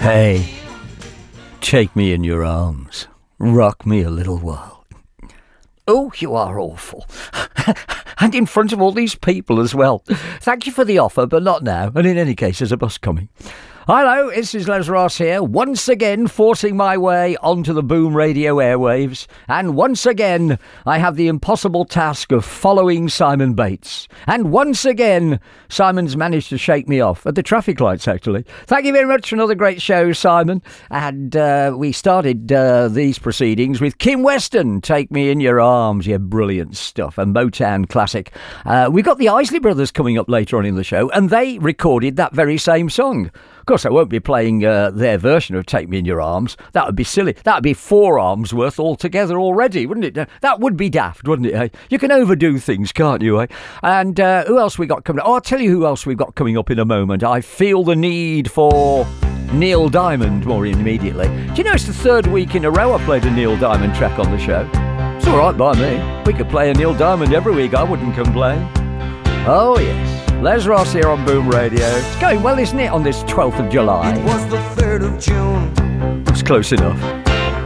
Hey, take me in your arms. Rock me a little while. Oh, you are awful. And in front of all these people as well. Thank you for the offer, but not now. And in any case, there's a bus coming. Hello, this is Les Ross here, once again forcing my way onto the Boom Radio airwaves, and once again I have the impossible task of following Simon Bates, and once again Simon's managed to shake me off, at the traffic lights actually. Thank you very much for another great show, Simon, and we started these proceedings with Kim Weston, Take Me In Your Arms, yeah, brilliant stuff, a Motown classic. We've got the Isley Brothers coming up later on in the show, and they recorded that very same song. Of course, I won't be playing their version of Take Me In Your Arms. That would be silly. That would be 4 arms worth altogether already, wouldn't it? That would be daft, wouldn't it? Eh? You can overdo things, can't you? Eh? And who else we got coming up? Oh, I'll tell you who else we've got coming up in a moment. I feel the need for Neil Diamond more immediately. Do you know it's the 3rd week in a row I played a Neil Diamond track on the show? It's all right by me. We could play a Neil Diamond every week. I wouldn't complain. Oh, yes. Les Ross here on Boom Radio. It's going well, isn't it, on this 12th of July? It was the 3rd of June. It's close enough.